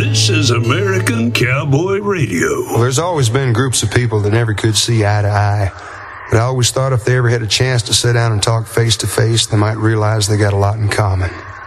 This is American Cowboy Radio. Well, there's always been groups of people that never could see eye to eye. But I always thought if they ever had a chance to sit down and talk face to face, they might realize they got a lot in common.